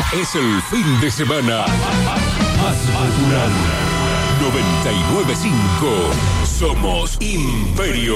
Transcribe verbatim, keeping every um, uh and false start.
Es el fin de semana más popular. noventa y nueve punto cinco. Somos Imperio.